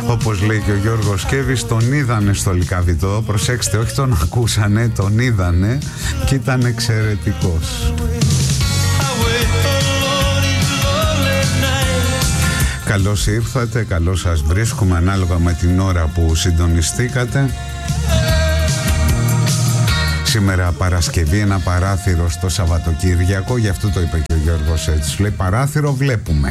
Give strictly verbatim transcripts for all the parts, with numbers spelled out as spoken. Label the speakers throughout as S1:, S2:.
S1: Όπως λέει και ο Γιώργος Κέβης, τον είδανε στο Λυκαβητό. Προσέξτε, όχι τον ακούσανε, τον είδανε και ήταν εξαιρετικός. Καλώς ήρθατε, καλώς σας βρίσκουμε ανάλογα με την ώρα που συντονιστήκατε. Σήμερα Παρασκευή, ένα παράθυρο στο Σαββατοκύριακο, γι' αυτό το είπε και ο Γιώργος έτσι. Λέει παράθυρο βλέπουμε.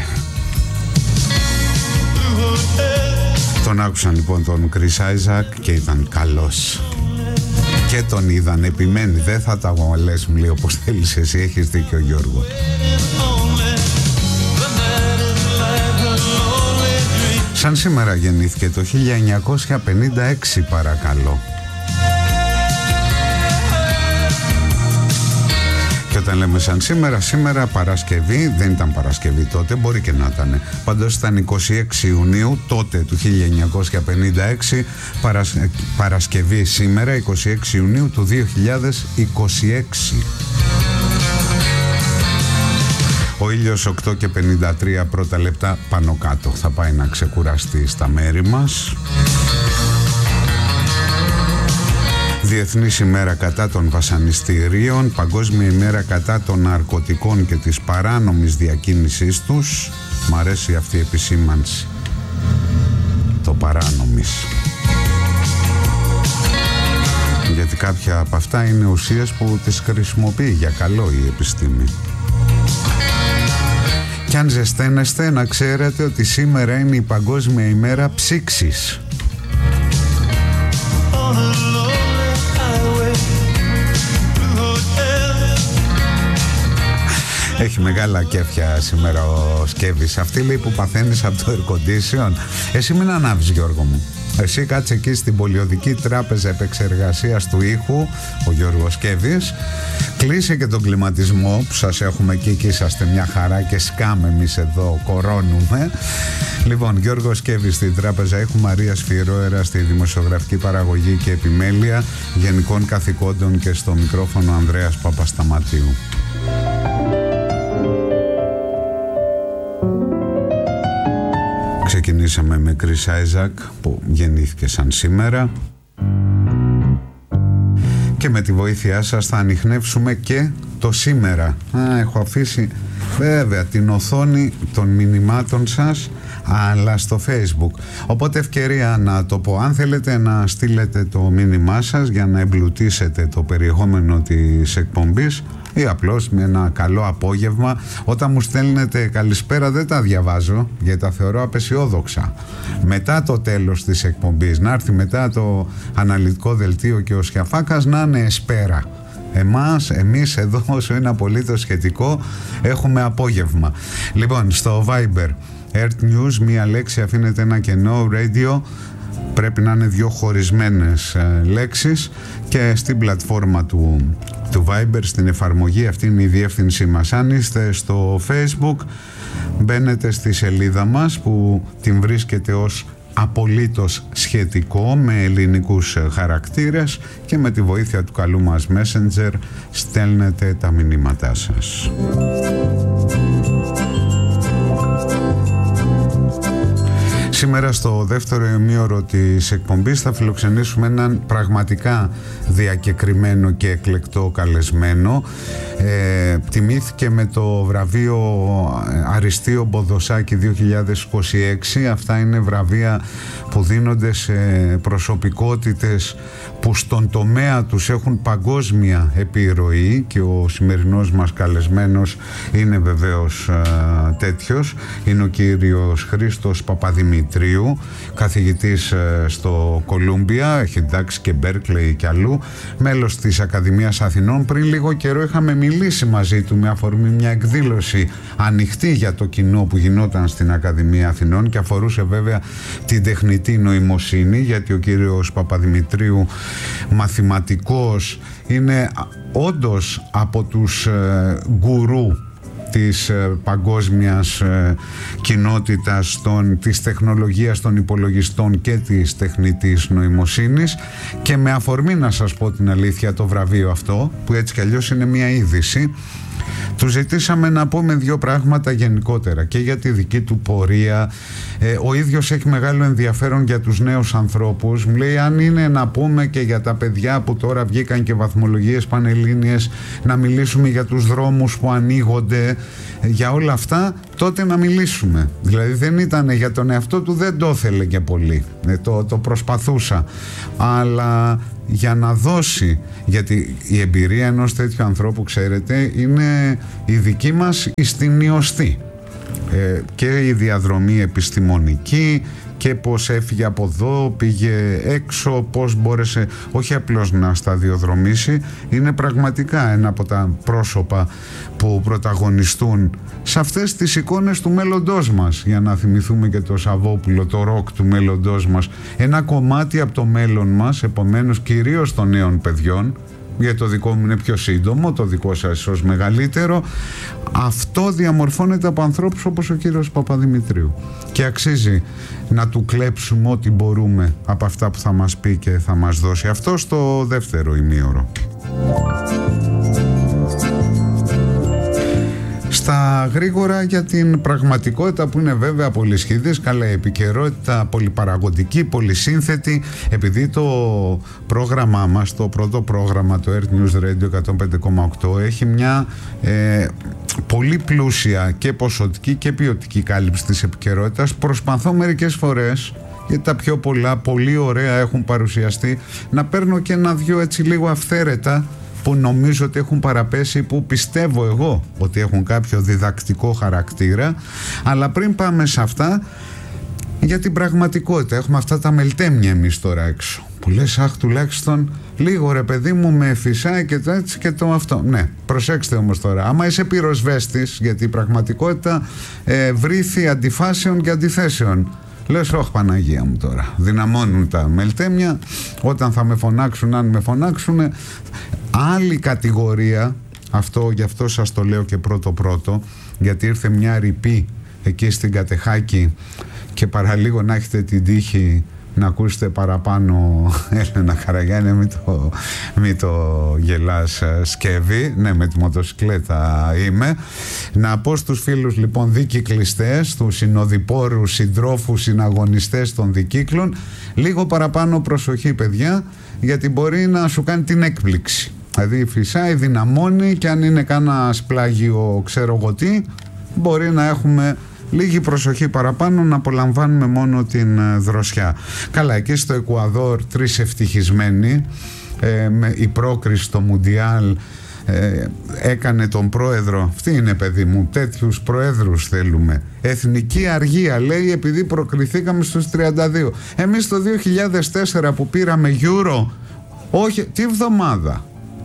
S1: Τον άκουσαν λοιπόν τον Chris Isaak και ήταν καλός. Και τον είδαν, επιμένει, δεν θα τα λες, μου λέει, όπως θέλεις εσύ, έχεις δίκιο Γιώργο. Σαν σήμερα γεννήθηκε το χίλια εννιακόσια πενήντα έξι, παρακαλώ. Και όταν λέμε σαν σήμερα, σήμερα Παρασκευή, δεν ήταν Παρασκευή τότε, μπορεί και να ήταν. Πάντως ήταν είκοσι έξι Ιουνίου τότε του χίλια εννιακόσια πενήντα έξι, Παρασ... Παρασκευή σήμερα, είκοσι έξι Ιουνίου του δύο χιλιάδες είκοσι έξι. Ο ήλιος οκτώ και πενήντα τρία πρώτα λεπτά πάνω κάτω. Θα πάει να ξεκουραστεί στα μέρη μας. Διεθνής ημέρα κατά των βασανιστήριων, Παγκόσμια ημέρα κατά των ναρκωτικών και της παράνομης διακίνησής τους. Μ' αρέσει αυτή η επισήμανση, το παράνομης, γιατί κάποια από αυτά είναι ουσίες που τις χρησιμοποιεί για καλό η επιστήμη. Κι αν ζεσταίνεστε, να ξέρετε ότι σήμερα είναι η Παγκόσμια ημέρα ψήξης. Έχει μεγάλα κέφια σήμερα ο Σκέβης. Αυτή λέει που παθαίνεις από το air condition. Εσύ μην ανάβεις, Γιώργο μου. Εσύ κάτσε εκεί στην Πολιοδική Τράπεζα Επεξεργασίας του Ήχου, ο Γιώργος Σκέβης. Κλείσε και τον κλιματισμό που σας έχουμε εκεί και είσαστε μια χαρά και σκάμε εμείς εδώ, κορώνουμε. Λοιπόν, Γιώργος Σκέβης στην Τράπεζα Ήχου, Μαρία Σφυρόερα στη δημοσιογραφική παραγωγή και επιμέλεια, γενικών καθηκόντων, και στο μικρόφωνο Ανδρέας Παπασταματίου. Ξεκινήσαμε με Chris Isaak που γεννήθηκε σαν σήμερα, και με τη βοήθειά σας θα ανιχνεύσουμε και το σήμερα. Α, έχω αφήσει βέβαια την οθόνη των μηνυμάτων σας, αλλά στο Facebook, οπότε ευκαιρία να το πω. Αν θέλετε να στείλετε το μήνυμά σας για να εμπλουτίσετε το περιεχόμενο της εκπομπής, ή απλώς με ένα καλό απόγευμα. Όταν μου στέλνετε καλησπέρα δεν τα διαβάζω, γιατί τα θεωρώ απεσιόδοξα. Μετά το τέλος της εκπομπής, να έρθει μετά το αναλυτικό δελτίο και ο Σιαφάκας να είναι εσπέρα. Εμάς, εμείς εδώ, όσο είναι απολύτως σχετικό, έχουμε απόγευμα. Λοιπόν, στο Viber Earth News, μία λέξη αφήνεται ένα κενό, Radio πρέπει να είναι δύο χωρισμένες ε, λέξεις, και στην πλατφόρμα του, του Viber, στην εφαρμογή, αυτή είναι η διεύθυνσή μας. Αν είστε στο Facebook, μπαίνετε στη σελίδα μας που την βρίσκετε ως απολύτως σχετικό, με ελληνικούς χαρακτήρες, και με τη βοήθεια του καλού μας Messenger στέλνετε τα μηνύματά σας. Σήμερα στο δεύτερο ημίωρο της εκπομπής θα φιλοξενήσουμε έναν πραγματικά διακεκριμένο και εκλεκτό καλεσμένο. Ε, τιμήθηκε με το βραβείο Αριστείο Μποδοσάκη δύο χιλιάδες είκοσι έξι. Αυτά είναι βραβεία που δίνονται σε προσωπικότητες που στον τομέα τους έχουν παγκόσμια επιρροή, και ο σημερινός μας καλεσμένος είναι βεβαίως α, τέτοιος. Είναι ο κύριος Χρήστος Παπαδημητρίου, καθηγητής α, στο Κολούμπια, έχει εντάξει και Μπέρκλεϊ και αλλού, μέλος της Ακαδημίας Αθηνών. Πριν λίγο καιρό είχαμε μιλήσει μαζί του με αφορμή μια εκδήλωση ανοιχτή για το κοινό που γινόταν στην Ακαδημία Αθηνών, και αφορούσε βέβαια την τεχνητή νοημοσύνη, γιατί ο κύριος Παπαδημητρίου, μαθηματικός, είναι όντως από τους ε, γκουρού της ε, παγκόσμιας ε, κοινότητας των, της τεχνολογίας των υπολογιστών και της τεχνητής νοημοσύνης, και με αφορμή, να σας πω την αλήθεια, το βραβείο αυτό, που έτσι κι αλλιώς είναι μια είδηση, Του ζητήσαμε να πούμε δύο πράγματα γενικότερα και για τη δική του πορεία. Ε, ο ίδιος έχει μεγάλο ενδιαφέρον για τους νέους ανθρώπους. Μου λέει, αν είναι να πούμε και για τα παιδιά που τώρα βγήκαν και βαθμολογίες πανελλήνιες, να μιλήσουμε για τους δρόμους που ανοίγονται, για όλα αυτά, τότε να μιλήσουμε. Δηλαδή δεν ήταν για τον εαυτό του, δεν το ήθελε και πολύ. Ε, το, το προσπαθούσα. Αλλά για να δώσει, γιατί η εμπειρία ενός τέτοιου ανθρώπου, ξέρετε, είναι η δική μας ιστινιωστή. Ε, και η διαδρομή επιστημονική και πως έφυγε από εδώ, πήγε έξω, πως μπόρεσε όχι απλώς να σταδιοδρομήσει, είναι πραγματικά ένα από τα πρόσωπα που πρωταγωνιστούν σε αυτές τις εικόνες του μέλλοντός μας. Για να θυμηθούμε και το Σαββόπουλο, το ροκ του μέλλοντός μας, ένα κομμάτι από το μέλλον μας, επομένως κυρίως των νέων παιδιών, γιατί το δικό μου είναι πιο σύντομο, το δικό σας ίσως μεγαλύτερο. Αυτό διαμορφώνεται από ανθρώπους όπως ο κύριος Παπαδημητρίου και αξίζει να του κλέψουμε ό,τι μπορούμε από αυτά που θα μας πει και θα μας δώσει. Αυτό στο δεύτερο ημίωρο. Στα γρήγορα για την πραγματικότητα που είναι βέβαια πολυσχηδής, καλά η επικαιρότητα, πολυπαραγωγική, πολυσύνθετη, επειδή το πρόγραμμά μας, το πρώτο πρόγραμμα, το Earth News Radio εκατόν πέντε κόμμα οκτώ, έχει μια ε, πολύ πλούσια και ποσοτική και ποιοτική κάλυψη της επικαιρότητας, προσπαθώ μερικές φορές, γιατί τα πιο πολλά, πολύ ωραία έχουν παρουσιαστεί, να παίρνω και ένα-δυο έτσι λίγο αυθαίρετα, που νομίζω ότι έχουν παραπέσει, που πιστεύω εγώ ότι έχουν κάποιο διδακτικό χαρακτήρα. Αλλά πριν πάμε σε αυτά, για την πραγματικότητα, έχουμε αυτά τα μελτέμια εμείς τώρα έξω, που λες, αχ, τουλάχιστον λίγο ρε παιδί μου με φυσάει και το έτσι και το αυτό. Ναι, προσέξτε όμως τώρα, άμα είσαι πυροσβέστης, γιατί η πραγματικότητα ε, βρήθη αντιφάσεων και αντιθέσεων. Λες, όχι Παναγία μου τώρα, δυναμώνουν τα μελτέμια, όταν θα με φωνάξουν, αν με φωνάξουν. Άλλη κατηγορία, αυτό, γι' αυτό σας το λέω και πρώτο πρώτο, γιατί ήρθε μια ρηπή εκεί στην Κατεχάκη και παραλίγο να έχετε την τύχη να ακούσετε παραπάνω Έλενα Καραγιάννη, μην το, μην το γελάς σκεύη, ναι, με τη μοτοσυκλέτα είμαι. Να πω στους φίλους λοιπόν δικυκλιστές, τους συνοδοιπόρους, συντρόφους, συναγωνιστές των δικύκλων, λίγο παραπάνω προσοχή παιδιά, γιατί μπορεί να σου κάνει την έκπληξη. Δηλαδή φυσάει, δυναμώνει και αν είναι κάνα πλάγιο ξέρω εγώ τι, μπορεί να έχουμε λίγη προσοχή παραπάνω, να απολαμβάνουμε μόνο την ε, δροσιά. Καλά, εκεί στο Εκουαδόρ τρεις ευτυχισμένοι, ε, με η πρόκριση στο Μουντιάλ ε, έκανε τον πρόεδρο, αυτή είναι παιδί μου, τέτοιους προέδρους θέλουμε, εθνική αργία λέει, επειδή προκριθήκαμε στους τριάντα δύο. Εμείς το δύο χιλιάδες τέσσερα που πήραμε Euro, όχι, τι εβδομάδα,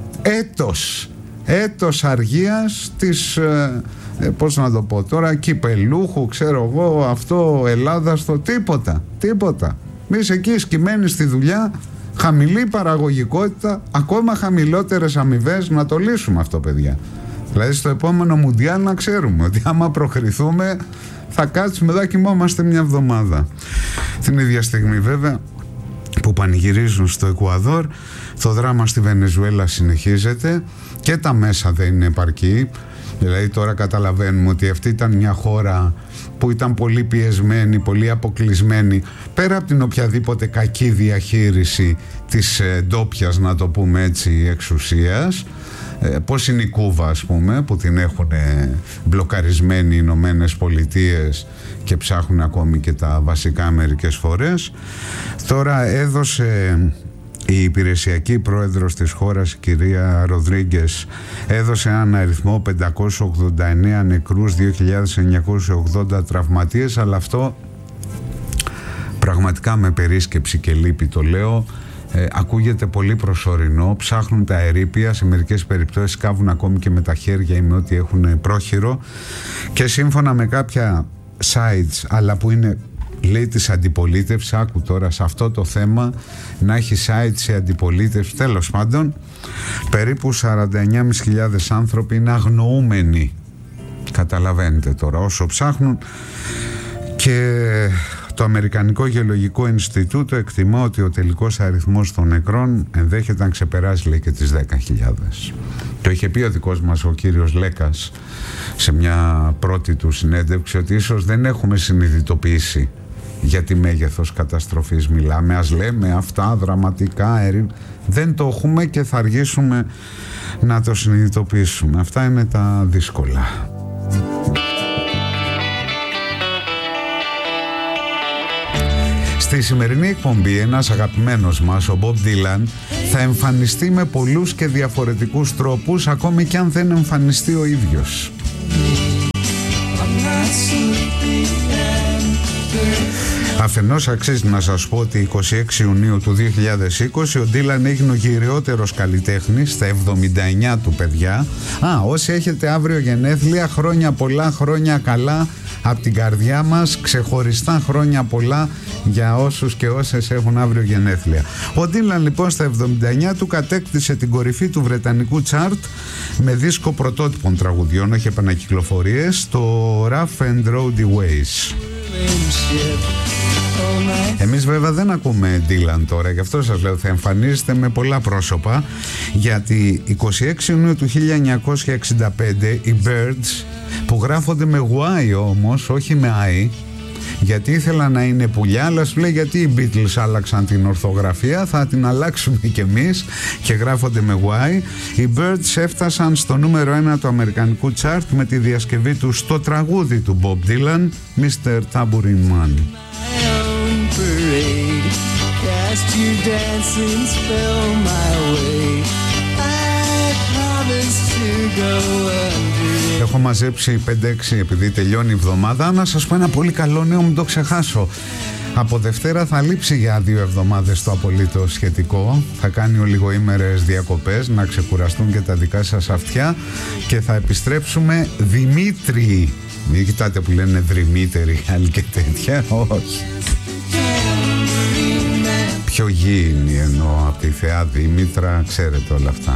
S1: έτος έτος αργίας της ε, ε, πώς να το πω τώρα, κυπελούχου, ξέρω εγώ, αυτό, Ελλάδα, στο τίποτα, τίποτα. Εμείς εκεί σκυμμένοι στη δουλειά, χαμηλή παραγωγικότητα, ακόμα χαμηλότερες αμοιβές, να το λύσουμε αυτό παιδιά. Δηλαδή στο επόμενο Μουντιάλ να ξέρουμε ότι άμα προκριθούμε θα κάτσουμε εδώ, κοιμόμαστε μια εβδομάδα. Την ίδια στιγμή βέβαια που πανηγυρίζουν στο Εκουαδόρ, το δράμα στη Βενεζουέλα συνεχίζεται και τα μέσα δεν είναι επαρκή. Δηλαδή τώρα καταλαβαίνουμε ότι αυτή ήταν μια χώρα που ήταν πολύ πιεσμένη, πολύ αποκλεισμένη, πέρα από την οποιαδήποτε κακή διαχείριση της ε, ντόπιας, να το πούμε έτσι, εξουσίας. Ε, πώς είναι η Κούβα, ας πούμε, που την έχουν μπλοκαρισμένη οι Ηνωμένες Πολιτείες και ψάχνουν ακόμη και τα βασικά μερικές φορές. Τώρα έδωσε η υπηρεσιακή πρόεδρος της χώρας, η κυρία Ροδρίγκες, έδωσε έναν αριθμό πεντακόσιους ογδόντα εννέα νεκρούς, δύο χιλιάδες εννιακόσιους ογδόντα τραυματίες, αλλά αυτό πραγματικά με περίσκεψη και λύπη το λέω. Ε, ακούγεται πολύ προσωρινό, ψάχνουν τα ερείπια, σε μερικές περιπτώσεις κάβουν ακόμη και με τα χέρια ή με ό,τι έχουν πρόχειρο, και σύμφωνα με κάποια sites, αλλά που είναι λέει της αντιπολίτευσης, άκου τώρα σε αυτό το θέμα να έχει site σε αντιπολίτευση, τέλος πάντων περίπου σαράντα εννέα χιλιάδες άνθρωποι είναι αγνοούμενοι. Καταλαβαίνετε τώρα, όσο ψάχνουν. Και το Αμερικανικό Γεωλογικό Ινστιτούτο εκτιμά ότι ο τελικός αριθμός των νεκρών ενδέχεται να ξεπεράσει, λέει, και τις δέκα χιλιάδες. Το είχε πει ο δικός μας ο κύριος Λέκας σε μια πρώτη του συνέντευξη, ότι ίσως δεν έχουμε συνειδητοποιήσει για τι μέγεθος καταστροφής μιλάμε. Ας λέμε αυτά δραματικά, δεν το έχουμε και θα αργήσουμε να το συνειδητοποιήσουμε. Αυτά είναι τα δύσκολα. Στη σημερινή εκπομπή ένας αγαπημένος μας, ο Bob Dylan, θα εμφανιστεί με πολλούς και διαφορετικούς τρόπους, ακόμη και αν δεν εμφανιστεί ο ίδιος. Αφενός αξίζει να σας πω ότι εικοστή έκτη Ιουνίου του δύο χιλιάδες είκοσι ο Ντίλαν έγινε ο γυριότερος καλλιτέχνης στα εβδομήντα εννιά του παιδιά. Α, όσοι έχετε αύριο γενέθλια, χρόνια πολλά, χρόνια καλά από την καρδιά μας, ξεχωριστά χρόνια πολλά για όσους και όσες έχουν αύριο γενέθλια. Ο Ντίλαν λοιπόν στα εβδομήντα εννιά του κατέκτησε την κορυφή του βρετανικού τσάρτ με δίσκο πρωτότυπων τραγουδιών, όχι επανακυκλοφορίες, το Rough and Rowdy Ways. Εμείς βέβαια δεν ακούμε Dylan τώρα, γι' αυτό σας λέω θα εμφανίζεται με πολλά πρόσωπα, γιατί εικοστή έκτη Ιουνίου του χίλια εννιακόσια εξήντα πέντε οι Birds, που γράφονται με Y όμως, όχι με I, γιατί ήθελα να είναι πουλιά, αλλά σου λέει γιατί οι Beatles άλλαξαν την ορθογραφία, θα την αλλάξουμε κι εμείς και γράφονται με Y. Οι Birds έφτασαν στο νούμερο ένα του αμερικανικού chart με τη διασκευή του στο τραγούδι του Bob Dylan, μίστερ Tambourine Man. Έχω μαζέψει πέντε έξι επειδή τελειώνει η εβδομάδα. Να σας πω ένα πολύ καλό νέο, μην το ξεχάσω. Από Δευτέρα θα λείψει για δύο εβδομάδες το απολύτως σχετικό. Θα κάνει ολιγοήμερες διακοπές, να ξεκουραστούν και τα δικά σας αυτιά, και θα επιστρέψουμε Δημήτρη. Μην κοιτάτε που λένε Δρυμύτεροι άλλοι και τέτοια, όχι. Πιο γήινοι εννοώ, από τη θεά Δήμητρα, ξέρετε όλα αυτά.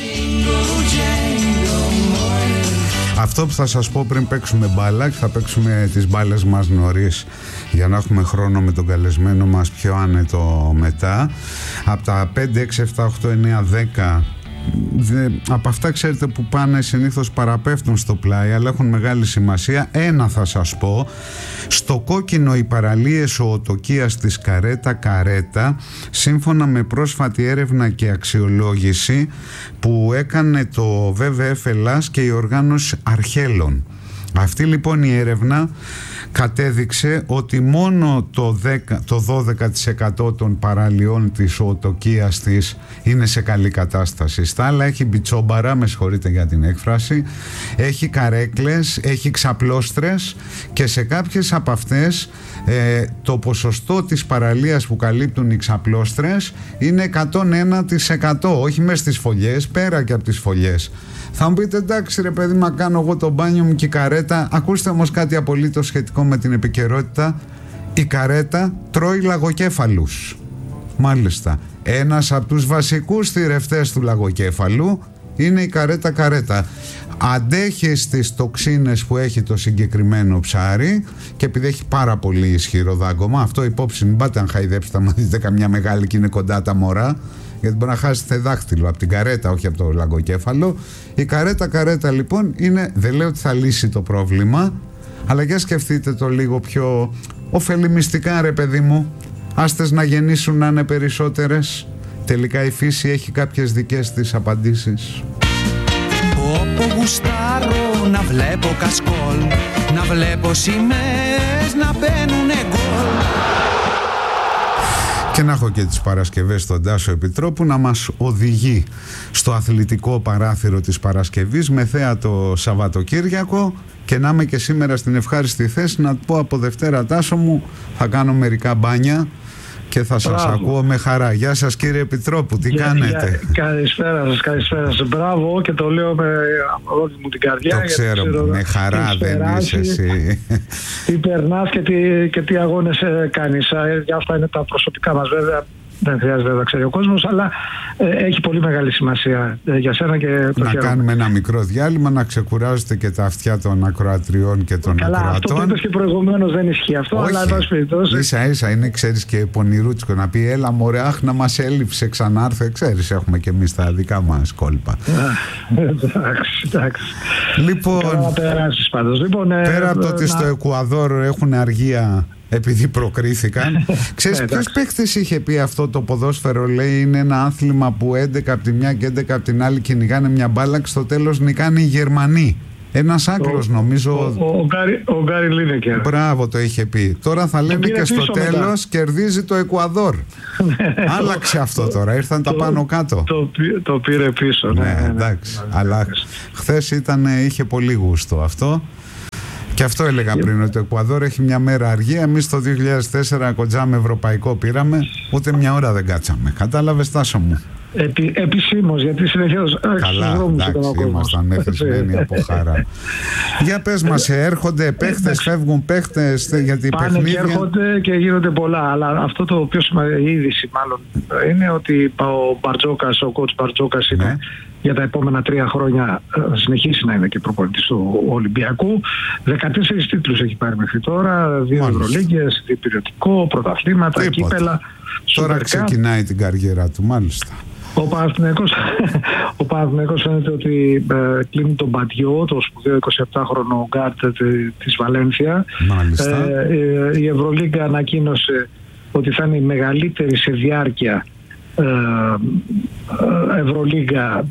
S1: Αυτό που θα σας πω πριν παίξουμε μπάλα, και θα παίξουμε τις μπάλες μας νωρίς για να έχουμε χρόνο με τον καλεσμένο μας πιο άνετο μετά. Από τα πέντε, έξι, επτά, οκτώ, εννέα, δέκα, δε, από αυτά ξέρετε που πάνε συνήθως παραπέφτουν στο πλάι, αλλά έχουν μεγάλη σημασία. Ένα θα σας πω: στο κόκκινο οι παραλίες οοτοκίας της Καρέτα Καρέτα, σύμφωνα με πρόσφατη έρευνα και αξιολόγηση που έκανε το ντάμπλιου ντάμπλιου εφ Ελλάς και η οργάνωση Αρχέλων. Αυτή λοιπόν η έρευνα κατέδειξε ότι μόνο το, δέκα, το δώδεκα τοις εκατό των παραλιών της οοτοκίας της είναι σε καλή κατάσταση. Στα άλλα έχει μπιτσόμπαρα, με συγχωρείτε για την έκφραση, έχει καρέκλες, έχει ξαπλώστρες, και σε κάποιες από αυτές ε, το ποσοστό της παραλίας που καλύπτουν οι ξαπλώστρες είναι εκατόν ένα τοις εκατό, όχι μες στις φωλιές, πέρα και από τις φωλιές. Θα μου πείτε, εντάξει ρε παιδί, μα κάνω εγώ το μπάνιο μου και η καρέτα. Ακούστε όμως κάτι απολύτως σχετικό με την επικαιρότητα. Η καρέτα τρώει λαγοκέφαλους. Μάλιστα, ένας από τους βασικούς θηρευτές του λαγοκέφαλου είναι η καρέτα καρέτα. Αντέχει στις τοξίνες που έχει το συγκεκριμένο ψάρι, και επειδή έχει πάρα πολύ ισχυρό δάγκωμα, αυτό υπόψη μην πάτε αν χαϊδέψετε, άμα δείτε καμιά μεγάλη και είναι κοντά τα μωρά, γιατί μπορεί να χάσετε δάχτυλο από την καρέτα, όχι από το λαγοκέφαλο. Η καρέτα καρέτα λοιπόν είναι, δεν λέω ότι θα λύσει το πρόβλημα, αλλά για σκεφτείτε το λίγο πιο ωφελημιστικά ρε παιδί μου. Άστες να γεννήσουν να είναι περισσότερες. Τελικά η φύση έχει κάποιες δικές της απαντήσεις.
S2: Όπου γουστάρω να βλέπω κασκόλ, να βλέπω σημαίες να μπαίνουνε γκολ.
S1: Και να έχω και τις Παρασκευές στον Τάσο Επιτρόπου να μας οδηγεί στο αθλητικό παράθυρο της Παρασκευής με θέα το Σαββατοκύριακο, και να είμαι και σήμερα στην ευχάριστη θέση να πω από Δευτέρα, Τάσο μου, θα κάνω μερικά μπάνια και θα σας Μπράβο. ακούω με χαρά. Γεια σας κύριε Επιτρόπου, τι για, κάνετε?
S3: Για, καλησπέρα σας, καλησπέρα σας. Μπράβο, και το λέω με όλη μου την καρδιά.
S1: Το ξέρω, ξέρω, με χαρά δεν είσαι εσύ.
S3: Τι περνάς και τι, και τι αγώνες κάνεις. Για αυτά είναι τα προσωπικά μας βέβαια. δεν χρειάζεται να τα ξέρει ο κόσμος, αλλά ε, έχει πολύ μεγάλη σημασία ε, για σένα και το
S1: Να
S3: χαίρομαι.
S1: κάνουμε ένα μικρό διάλειμμα, να ξεκουράζετε και τα αυτιά των ακροατριών και των
S3: Καλά,
S1: ακροατών.
S3: αυτό που είπες και προηγουμένως δεν ισχύει αυτό,
S1: Όχι,
S3: αλλά εν πάση περιπτώσει.
S1: ίσα ίσα είναι, ξέρεις, και πονηρούτσικο να πει έλα μωρέ, αχ να μας έλειψε, ξανάρθε, ξέρεις, έχουμε και εμείς τα δικά μας κόλπα.
S3: Εντάξει, εντάξει.
S1: Λοιπόν,
S3: Καλά να περάσεις πάντως. Λοιπόν,
S1: πέρα
S3: ε,
S1: από το ότι
S3: να...
S1: στο Εκουαδόρ έχουν αργία επειδή προκρίθηκαν. Ξέρεις ποιος παίκτης είχε πει αυτό το ποδόσφαιρο, λέει, είναι ένα άθλημα που έντεκα από τη μια και έντεκα από την άλλη κυνηγάνε μια μπάλα και στο τέλος νικάνε οι Γερμανοί. Ένας Άγγλος νομίζω.
S3: Ο, ο, ο, Γκάρι, ο Γκάρι Λίνεκερ.
S1: Μπράβο, το είχε πει. Τώρα θα λένε και στο τέλος κερδίζει το Εκουαδόρ. Άλλαξε αυτό τώρα, ήρθαν τα πάνω κάτω.
S3: Το, το, το πήρε πίσω.
S1: Ναι,
S3: ναι, ναι,
S1: εντάξει.
S3: ναι,
S1: Αλλά
S3: ναι.
S1: χθες ήταν, είχε πολύ γούστο αυτό. Και αυτό έλεγα πριν, ότι το Εκουαδόρ έχει μια μέρα αργία. Εμείς το δύο χιλιάδες τέσσερα κοντζάμε ευρωπαϊκό πήραμε, ούτε μια ώρα δεν κάτσαμε. Κατάλαβες, Τάσο μου?
S3: Επι, επισήμως, γιατί συνεχώς
S1: καλά, εντάξει, ήμασταν μεθυσμένοι από χαρά. Για πες μας, έρχονται παίχτες, φεύγουν παίχτες, γιατί
S3: πάνε
S1: παιχνίδια...
S3: και έρχονται και γίνονται πολλά, αλλά αυτό το πιο σημαντικό, η είδηση μάλλον, είναι ότι ο Μπαρτζόκας, ο coach Μπαρτζόκας είναι ναι. για τα επόμενα τρία χρόνια θα συνεχίσει να είναι και προπονητής του Ολυμπιακού. δεκατέσσερις τίτλους έχει πάρει μέχρι τώρα, δύο Ευρωλίγκες, διπυρωτικό, πρωταθλήματα, κύπελα.
S1: Τώρα ξεκινάει την καριέρα του, μάλιστα.
S3: Ο Παναθηναϊκός, ο Παναθηναϊκός φαίνεται ότι ε, κλείνει τον Μπατιό, το σπουδαίο εικοσιεπτάχρονο γκάρτ της Βαλένθια.
S1: Μάλιστα.
S3: Ε, ε, η Ευρωλίγκα ανακοίνωσε ότι θα είναι η μεγαλύτερη σε διάρκεια ε, Ευρωλίγκα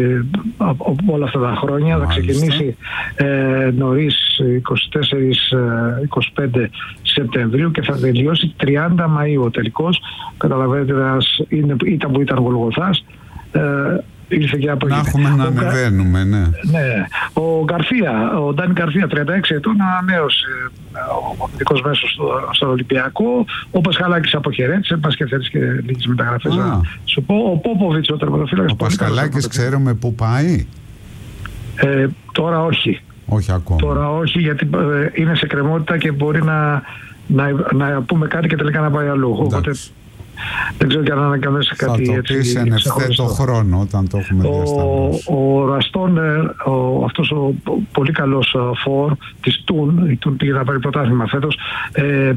S3: από όλα αυτά τα χρόνια. Μάλιστα. Θα ξεκινήσει ε, νωρίς είκοσι τέσσερις είκοσι πέντε Σεπτεμβρίου και θα τελειώσει τριάντα Μαΐου ο τελικός. Καταλαβαίνετε, είναι, ήταν που ήταν Γολγοθάς. Ε, ήρθε και από
S1: να
S3: εκεί.
S1: έχουμε να ανεβαίνουμε, ναι.
S3: Ναι. Ο Γκαρθία, ο Ντάνι Γκαρθία, τριάντα έξι ετών, ανανέωσε ο αμυντικός μέσος στο, στο Ολυμπιακό. Ο Πασχαλάκης αποχαιρέτησε, πας και θέλεις και λίγες μεταγραφές να σου πω. Ο Πόποβιτς, ο τερματοφύλακας.
S1: Ο Πασχαλάκης ξέρουμε πού πάει.
S3: Ε, τώρα όχι.
S1: Όχι ακόμα.
S3: Τώρα όχι, γιατί ε, είναι σε κρεμότητα και μπορεί να, να, να πούμε κάτι και τελικά να πάει αλλού. Οπότε δεν ξέρω και αν ανακαλέσει κάτι
S1: θα το
S3: έτσι.
S1: πεις εν ευθέτω χρόνο όταν το έχουμε διασταυρώσει.
S3: Ο, ο Ραστόνερ, ο, αυτός ο πολύ καλός φορ της Τουν, η Τουν πήγε να πάρει πρωτάθλημα φέτος, ε, ε, ε,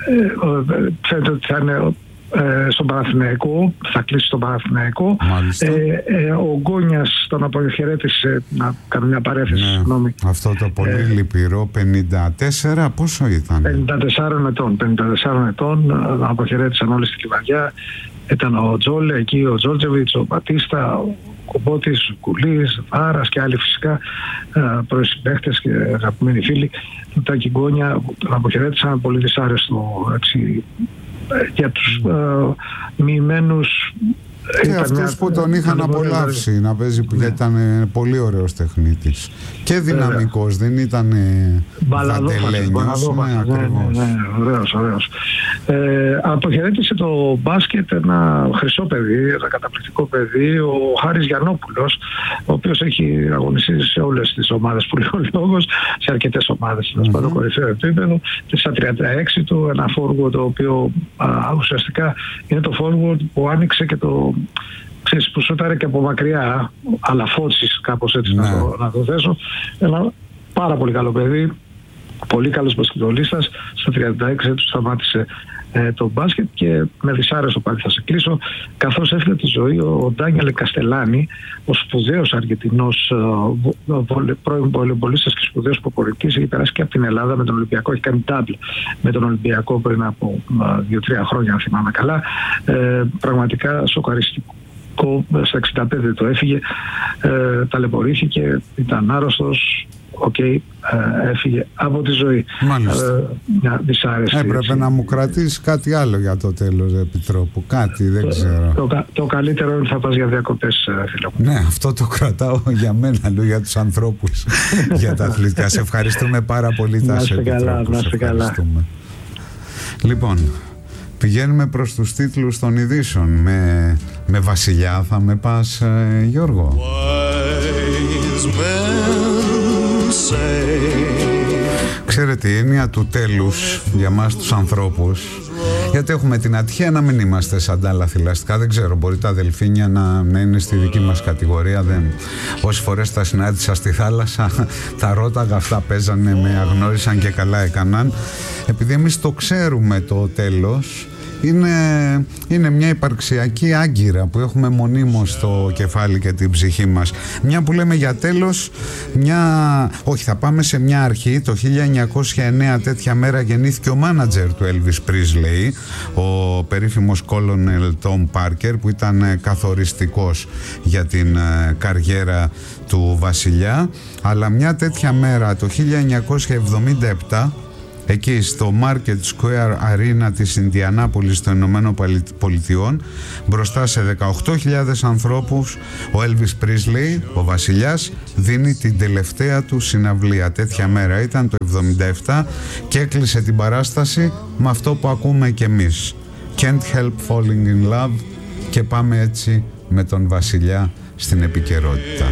S3: φαίνεται ότι θα είναι Ε, στον Παναθηναϊκό, θα κλείσει στον Παναθηναϊκό. Ε, ε, ο Γκόνιας τον αποχαιρέτησε, να κάνω μια παρέθεση,
S1: ναι,
S3: συγγνώμη.
S1: Αυτό το πολύ ε, λυπηρό, πενήντα τέσσερα, πόσο ήταν?
S3: πενήντα τέσσερα ετών, πενήντα τέσσερα ετών, αποχαιρέτησαν όλοι στην Κιβαδιά. Ήταν ο Τζόλε, εκεί ο Τζόλτζεβιτς, ο Μπατίστα, ο Κομπότης, ο Κουλής, Βάρας και άλλοι φυσικά πρώην συμπαίχτες και αγαπημένοι φίλοι. Ο Τάκη Γκόνια τον αποχαιρέτησαν, πολύ δυσάρεστο, έτσι, για τους uh, μοιημένους.
S1: Και αυτούς που τον είχαν απολαύσει να παίζει, που ναι. ήταν πολύ ωραίος τεχνίτης και δυναμικός, δεν ήταν βαντελένιος.
S3: Ναι, ναι, ναι, ωραίος, ωραίος. Ε, αποχαιρέτησε το μπάσκετ ένα χρυσό παιδί, ένα καταπληκτικό παιδί, ο Χάρης Γιαννόπουλος, ο οποίος έχει αγωνιστεί σε όλες τις ομάδες που λέει ο λόγος, σε αρκετές ομάδες, mm-hmm. στο κορυφαίο επίπεδο, και στα τριάντα έξι του, ένα forward το οποίο α, ουσιαστικά είναι το forward που άνοιξε και το ξέρεις, που σούταρε και από μακριά, αλλά φώτισης κάπως έτσι ναι. να, το, να το θέσω. Ένα πάρα πολύ καλό παιδί, πολύ καλός μπασκετμπολίστας. Στα τριάντα έξι του σταμάτησε ε, το μπάσκετ και με δυσάρεστο πάλι θα σε κλείσω, καθώς έφυγε τη ζωή ο Ντάνιελ Καστελάνη, ο σπουδαίος Αργεντινός ε, πρώην βολεμπολίστας και σπουδαίος προπονητής. Έχει περάσει και από την Ελλάδα με τον Ολυμπιακό, έχει κάνει double με τον Ολυμπιακό πριν από δύο τρία χρόνια, αν θυμάμαι καλά. Ε, πραγματικά σοκαριστικό. Στα εξήντα πέντε το έφυγε, ε, ταλαιπωρήθηκε, ήταν άρρωστος, οκ, okay, ε, έφυγε από τη ζωή.
S1: Μάλιστα.
S3: Ε, μια δυσάρεστη.
S1: Έπρεπε έτσι να μου κρατήσει κάτι άλλο για το τέλος επιτρόπου, κάτι, δεν το, ξέρω.
S3: Το, το, το καλύτερο είναι θα πας για διακοπές, φίλε μου.
S1: Ναι, αυτό το κρατάω για μένα, λέω, για τους ανθρώπους, για τα αθλητικά. Σε ευχαριστούμε πάρα πολύ, Τάσο Επιτρόπου.
S3: Να είστε καλά.
S1: Λοιπόν, πηγαίνουμε προς τους τίτλους των ειδήσεων. Με, με Βασιλιά θα με πας, ε, Γιώργο? Ξέρετε ξέρετε, η έννοια του τέλους για μας τους ανθρώπους, γιατί έχουμε την ατυχία να μην είμαστε σαν τα άλλα θηλαστικά, δεν ξέρω, μπορεί τα δελφίνια να, να είναι στη δική μας κατηγορία, δεν. Όσες φορές τα συνάντησα στη θάλασσα, τα ρώταγα, αυτά παίζανε, με αγνώρισαν και καλά έκαναν. Επειδή εμείς το ξέρουμε το τέλος, είναι, είναι μια υπαρξιακή άγκυρα που έχουμε μονίμως στο κεφάλι και την ψυχή μας. Μια που λέμε για τέλος, μια... όχι, θα πάμε σε μια αρχή. Το χίλια εννιακόσια εννέα τέτοια μέρα γεννήθηκε ο μάνατζερ του Elvis Presley, ο περίφημος Colonel Tom Parker, που ήταν καθοριστικός για την καριέρα του βασιλιά. Αλλά μια τέτοια μέρα το χίλια εννιακόσια εβδομήντα επτά, εκεί στο Market Square Arena της Ινδιανάπολης των Ηνωμένων Πολιτειών, μπροστά σε δεκαοκτώ χιλιάδες ανθρώπους, ο Elvis Presley, ο βασιλιάς, δίνει την τελευταία του συναυλία. Τέτοια μέρα ήταν το εβδομήντα επτά και έκλεισε την παράσταση με αυτό που ακούμε κι εμείς, Can't Help Falling in Love, και πάμε έτσι με τον βασιλιά στην επικαιρότητα.